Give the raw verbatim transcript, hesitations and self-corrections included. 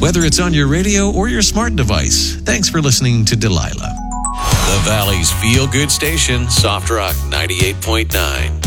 whether it's on your radio or your smart device. Thanks for listening to Delilah. The Valley's feel-good station, Soft Rock ninety-eight point nine.